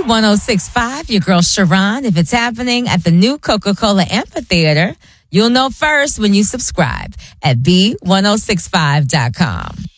B1065, your girl Sharon. If it's happening at the new Coca-Cola Amphitheater, you'll know first when you subscribe at B1065.com.